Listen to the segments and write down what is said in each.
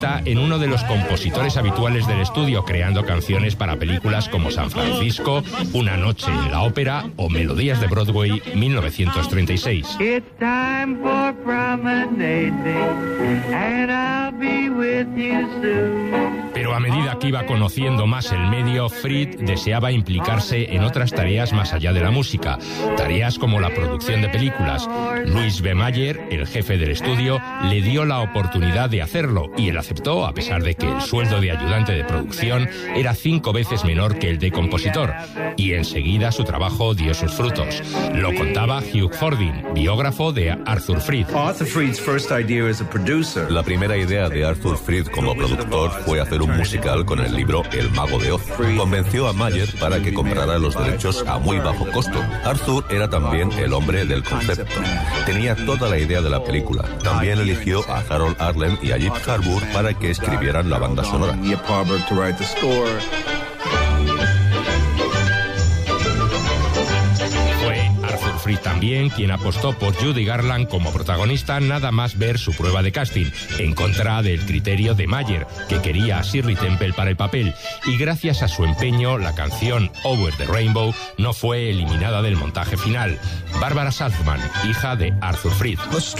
en uno de los compositores habituales del estudio, creando canciones para películas como San Francisco, Una noche en la ópera o Melodías de Broadway 1936. It's time for promenading, and I'll be with you soon. Pero a medida que iba conociendo más el medio, Fried deseaba implicarse en otras tareas más allá de la música, tareas como la producción de películas. Louis B. Mayer, el jefe del estudio, le dio la oportunidad de hacerlo y él aceptó, a pesar de que el sueldo de ayudante de producción era 5 veces menor que el de compositor, y enseguida su trabajo dio sus frutos. Lo contaba Hugh Fordin, biógrafo de Arthur Fried. La primera idea de Arthur Fried como productor fue hacer un musical con el libro El Mago de Oz. Convenció a Mayer para que comprara los derechos a muy bajo costo. Arthur era también el hombre del concepto. Tenía toda la idea de la película. También eligió a Harold Arlen y a Jeep Harbour para que escribieran la banda sonora. Fried también quien apostó por Judy Garland como protagonista nada más ver su prueba de casting, en contra del criterio de Mayer, que quería a Shirley Temple para el papel, y gracias a su empeño la canción Over the Rainbow no fue eliminada del montaje final. Barbara Salzman, hija de Arthur Fried.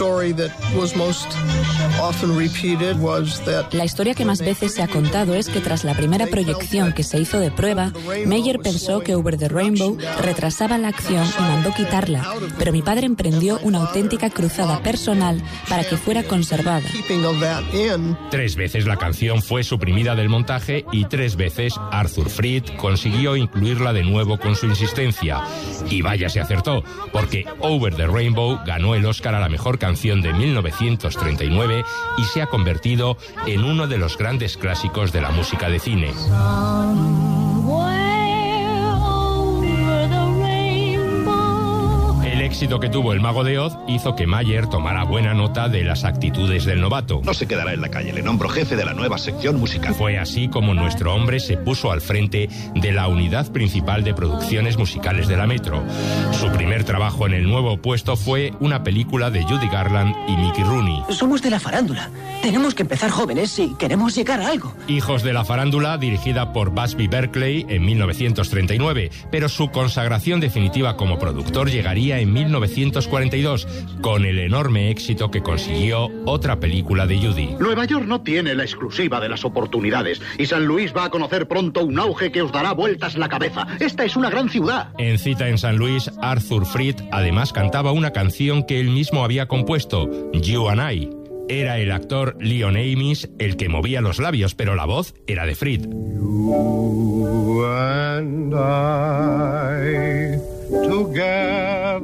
La historia que más veces se ha contado es que tras la primera proyección que se hizo de prueba, Mayer pensó que Over the Rainbow retrasaba la acción y mandó quitarla, pero mi padre emprendió una auténtica cruzada personal para que fuera conservada. 3 veces la canción fue suprimida del montaje y 3 veces Arthur Fried consiguió incluirla de nuevo con su insistencia. Y vaya se acertó, porque Over the Rainbow ganó el Oscar a la mejor canción de 1939 y se ha convertido en uno de los grandes clásicos de la música de cine. El éxito que tuvo El Mago de Oz hizo que Mayer tomara buena nota de las actitudes del novato. No se quedará en la calle, le nombro jefe de la nueva sección musical. Fue así como nuestro hombre se puso al frente de la unidad principal de producciones musicales de la Metro. Su primer trabajo en el nuevo puesto fue una película de Judy Garland y Mickey Rooney. Somos de la farándula. Tenemos que empezar jóvenes si queremos llegar a algo. Hijos de la farándula, dirigida por Busby Berkeley en 1939, pero su consagración definitiva como productor llegaría en 1942, con el enorme éxito que consiguió otra película de Judy. Nueva York no tiene la exclusiva de las oportunidades, y San Luis va a conocer pronto un auge que os dará vueltas la cabeza. Esta es una gran ciudad. En Cita en San Luis, Arthur Fried además cantaba una canción que él mismo había compuesto, You and I. Era el actor Leon Amis el que movía los labios, pero la voz era de Fried. You and I together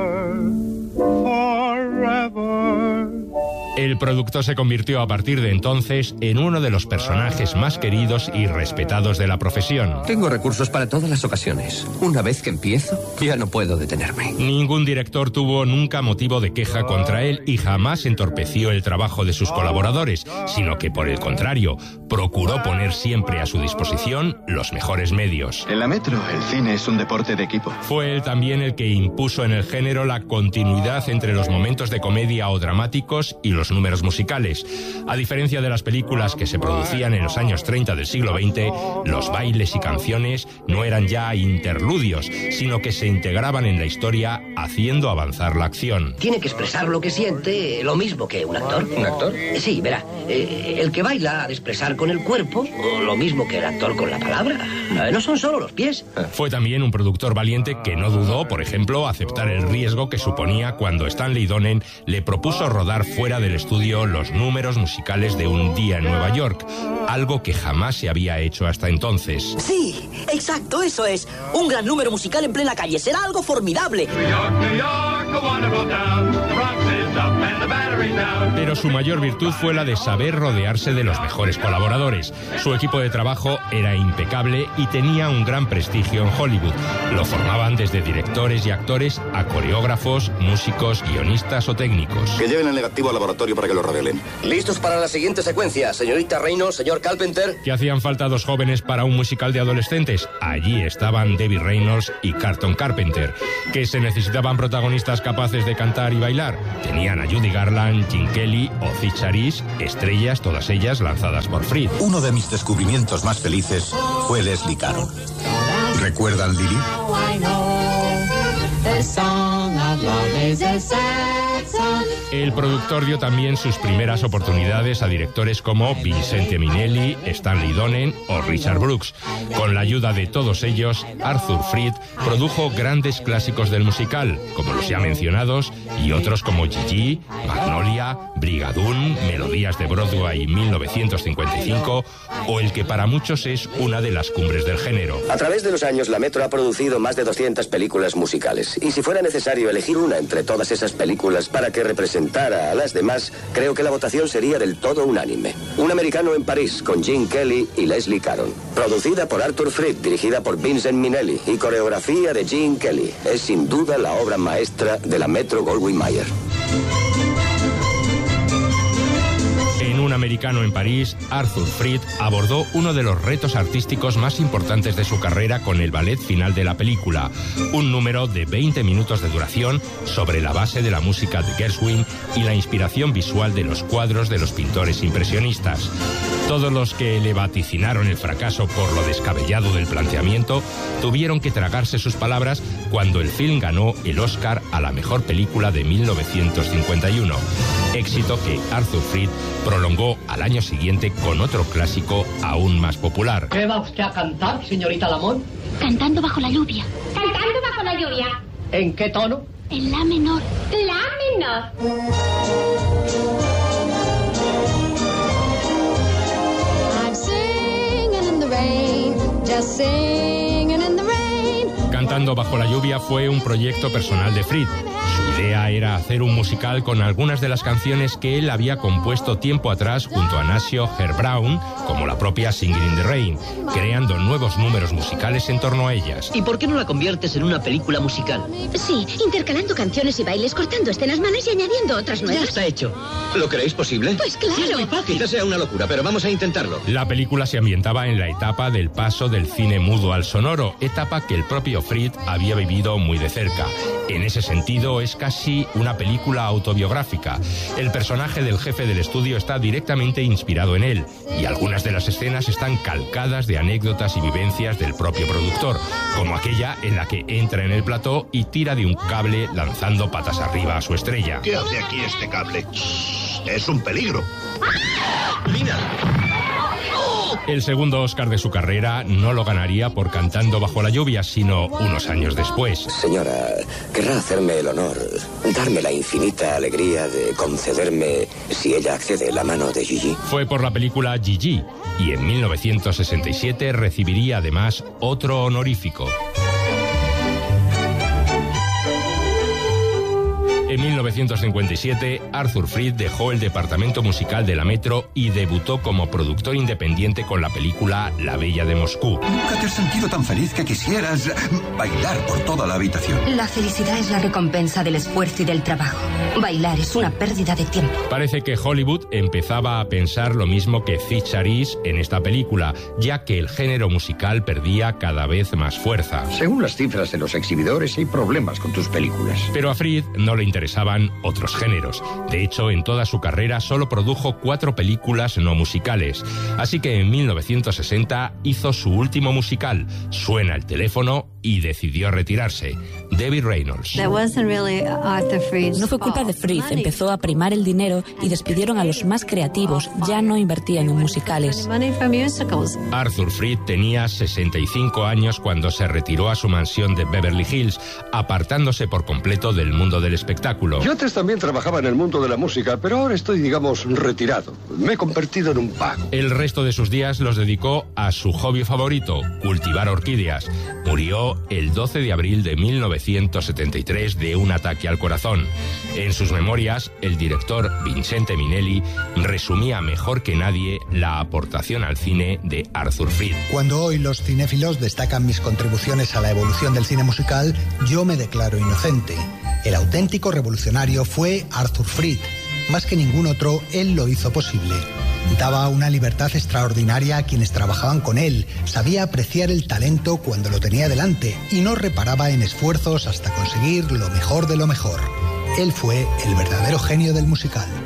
forever. El productor se convirtió a partir de entonces en uno de los personajes más queridos y respetados de la profesión. Tengo recursos para todas las ocasiones. Una vez que empiezo, ya no puedo detenerme. Ningún director tuvo nunca motivo de queja contra él y jamás entorpeció el trabajo de sus colaboradores, sino que, por el contrario, procuró poner siempre a su disposición los mejores medios. En la Metro, el cine es un deporte de equipo. Fue él también el que impuso en el género la continuidad entre los momentos de comedia o dramáticos y los números musicales. A diferencia de las películas que se producían en los años 30 del siglo XX, los bailes y canciones no eran ya interludios, sino que se integraban en la historia haciendo avanzar la acción. Tiene que expresar lo que siente, lo mismo que un actor. ¿Un actor? Sí, verá. El que baila ha de expresar con el cuerpo, o lo mismo que el actor con la palabra. No son solo los pies. Fue también un productor valiente que no dudó, por ejemplo, aceptar el riesgo que suponía cuando Stanley Donen le propuso rodar fuera del estudio los números musicales de Un día en Nueva York, algo que jamás se había hecho hasta entonces. Sí, exacto, eso es. Un gran número musical en plena calle. Será algo formidable. Pero su mayor virtud fue la de saber rodearse de los mejores colaboradores. Su equipo de trabajo era impecable y tenía un gran prestigio en Hollywood. Lo formaban desde directores y actores a coreógrafos, músicos, guionistas o técnicos. Que lleven el negativo al laboratorio para que lo revelen. Listos para la siguiente secuencia, señorita Reynolds, señor Carpenter. ¿Que hacían falta 2 jóvenes para un musical de adolescentes? Allí estaban Debbie Reynolds y Carlton Carpenter. ¿Que se necesitaban protagonistas capaces de cantar y bailar? Tenían tenían a Judy Garland, Gene Kelly o Cyd Charisse, estrellas todas ellas lanzadas por Fried. Uno de mis descubrimientos más felices fue Leslie Caron. ¿Recuerdan Lily? El productor dio también sus primeras oportunidades a directores como Vincente Minnelli, Stanley Donen o Richard Brooks. Con la ayuda de todos ellos, Arthur Fried produjo grandes clásicos del musical, como los ya mencionados, y otros como Gigi, Magnolia, Brigadoon, Melodías de Broadway 1955, o el que para muchos es una de las cumbres del género. A través de los años, la Metro ha producido más de 200 películas musicales, y si fuera necesario elegir una entre todas esas películas para que representara a las demás, creo que la votación sería del todo unánime. Un americano en París, con Gene Kelly y Leslie Caron. Producida por Arthur Fried, dirigida por Vincent Minnelli y coreografía de Gene Kelly. Es sin duda la obra maestra de la Metro-Goldwyn-Mayer. En Un americano en París, Arthur Fried abordó uno de los retos artísticos más importantes de su carrera con el ballet final de la película, un número de 20 minutos de duración sobre la base de la música de Gershwin y la inspiración visual de los cuadros de los pintores impresionistas. Todos los que le vaticinaron el fracaso por lo descabellado del planteamiento tuvieron que tragarse sus palabras cuando el film ganó el Oscar a la mejor película de 1951, éxito que Arthur Fried prolongó al año siguiente con otro clásico aún más popular. ¿Qué va usted a cantar, señorita Lamont? Cantando bajo la lluvia. Cantando bajo la lluvia. ¿En qué tono? En la menor. La menor. Cantando bajo la lluvia fue un proyecto personal de Fried. Su idea era hacer un musical con algunas de las canciones que él había compuesto tiempo atrás junto a Nacio Herb Brown, como la propia Singing in the Rain, creando nuevos números musicales en torno a ellas. ¿Y por qué no la conviertes en una película musical? Sí, intercalando canciones y bailes, cortando escenas malas y añadiendo otras nuevas. Ya está hecho. ¿Lo creéis posible? Pues claro. Sí, es muy fácil. Quizás sea una locura, pero vamos a intentarlo. La película se ambientaba en la etapa del paso del cine mudo al sonoro, etapa que el propio Fried había vivido muy de cerca. En ese sentido, es casi una película autobiográfica. El personaje del jefe del estudio está directamente inspirado en él, y algunas de las escenas están calcadas de anécdotas y vivencias del propio productor, como aquella en la que entra en el plató y tira de un cable lanzando patas arriba a su estrella. ¿Qué hace aquí este cable? Es un peligro. ¡Lina! El segundo Oscar de su carrera no lo ganaría por Cantando bajo la lluvia, sino unos años después. Señora, ¿querrá hacerme el honor, darme la infinita alegría de concederme, si ella accede, la mano de Gigi? Fue por la película Gigi, y en 1967 recibiría además otro honorífico. En 1957, Arthur Fried dejó el departamento musical de la Metro y debutó como productor independiente con la película La Bella de Moscú. ¿Nunca te has sentido tan feliz que quisieras bailar por toda la habitación? La felicidad es la recompensa del esfuerzo y del trabajo. Bailar es una pérdida de tiempo. Parece que Hollywood empezaba a pensar lo mismo que Cyd Charisse en esta película, ya que el género musical perdía cada vez más fuerza. Según las cifras de los exhibidores, hay problemas con tus películas. Pero a Fried no le interesaban otros géneros. De hecho, en toda su carrera solo produjo 4 películas no musicales. Así que en 1960 hizo su último musical, Suena el teléfono, y decidió retirarse. Debbie Reynolds. No fue culpa de Fried, empezó a primar el dinero y despidieron a los más creativos, ya no invertían en musicales. Arthur Fried tenía 65 años cuando se retiró a su mansión de Beverly Hills, apartándose por completo del mundo del espectáculo. Yo antes también trabajaba en el mundo de la música, pero ahora estoy, digamos, retirado. Me he convertido en un vago. El resto de sus días los dedicó a su hobby favorito, cultivar orquídeas. Murió el 12 de abril de 1973 de un ataque al corazón. En sus memorias, el director Vincente Minnelli resumía mejor que nadie la aportación al cine de Arthur Fried. Cuando hoy los cinéfilos destacan mis contribuciones a la evolución del cine musical, yo me declaro inocente. El auténtico revolucionario fue Arthur Fried. Más que ningún otro, él lo hizo posible. Daba una libertad extraordinaria a quienes trabajaban con él, sabía apreciar el talento cuando lo tenía delante y no reparaba en esfuerzos hasta conseguir lo mejor de lo mejor. Él fue el verdadero genio del musical.